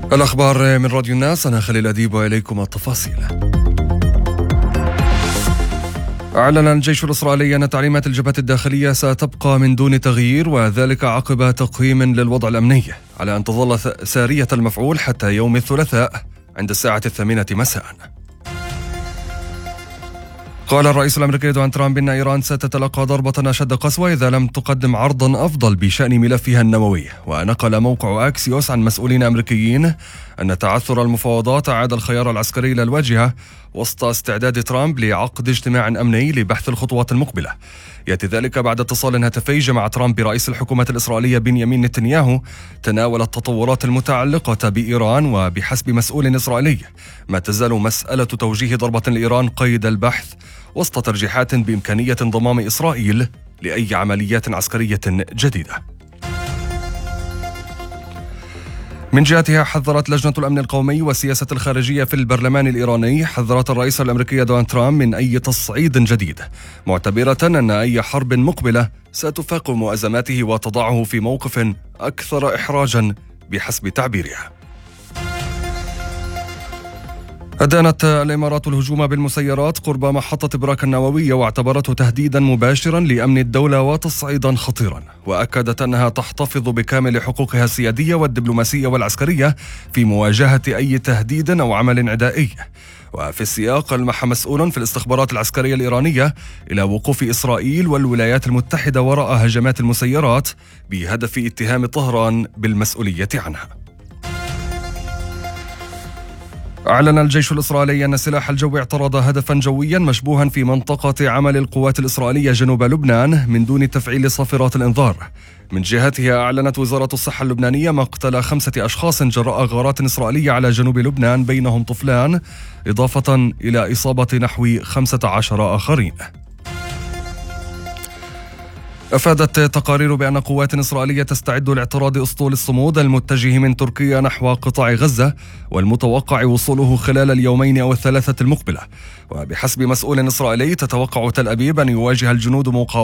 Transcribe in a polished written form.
الأخبار من راديو الناس، أنا خليل أديب وإليكم التفاصيل. أعلن الجيش الإسرائيلي أن تعليمات الجبهة الداخلية ستبقى من دون تغيير، وذلك عقب تقييم للوضع الأمني، على أن تظل سارية المفعول حتى يوم الثلاثاء عند الساعة 8 مساء. قال الرئيس الأمريكي دونالد ترامب إن إيران ستتلقى ضربة أشد قسوة إذا لم تقدم عرضا أفضل بشأن ملفها النووي. ونقل موقع أكسيوس عن مسؤولين أمريكيين أن تعثر المفاوضات أعاد الخيار العسكري إلى الواجهة وسط استعداد ترامب لعقد اجتماع أمني لبحث الخطوات المقبلة. يأتي ذلك بعد اتصال هاتفي جمع ترامب برئيس الحكومة الإسرائيلية بنيامين نتنياهو تناول التطورات المتعلقة بإيران. وبحسب مسؤول إسرائيلي ما تزال مسألة توجيه ضربة لإيران قيد البحث وسط ترجيحات بإمكانية انضمام إسرائيل لأي عمليات عسكرية جديدة. من جهتها حذرت لجنة الأمن القومي والسياسة الخارجية في البرلمان الإيراني حذرت الرئيس الأمريكي دونالد ترامب من أي تصعيد جديد، معتبرة أن أي حرب مقبلة ستفاقم أزماته وتضعه في موقف أكثر إحراجا بحسب تعبيرها. أدانت الإمارات الهجوم بالمسيرات قرب محطة براك النووية واعتبرته تهديدا مباشرا لأمن الدولة وتصعيدا خطيرا، وأكدت أنها تحتفظ بكامل حقوقها السيادية والدبلوماسية والعسكرية في مواجهة أي تهديد أو عمل عدائي. وفي السياق ألمح مسؤول في الاستخبارات العسكرية الإيرانية إلى وقوف إسرائيل والولايات المتحدة وراء هجمات المسيرات بهدف اتهام طهران بالمسؤولية عنها. أعلن الجيش الإسرائيلي أن السلاح الجوي اعترض هدفا جويا مشبوها في منطقة عمل القوات الإسرائيلية جنوب لبنان من دون تفعيل صافرات الإنذار. من جهتها أعلنت وزارة الصحة اللبنانية مقتل 5 أشخاص جراء غارات إسرائيلية على جنوب لبنان بينهم طفلان، إضافة إلى إصابة نحو 15 آخرين. أفادت تقارير بأن قوات إسرائيلية تستعد لاعتراض أسطول الصمود المتجه من تركيا نحو قطاع غزة، والمتوقع وصوله خلال اليومين أو الثلاثة المقبلة. وبحسب مسؤول إسرائيلي تتوقع تل أبيب أن يواجه الجنود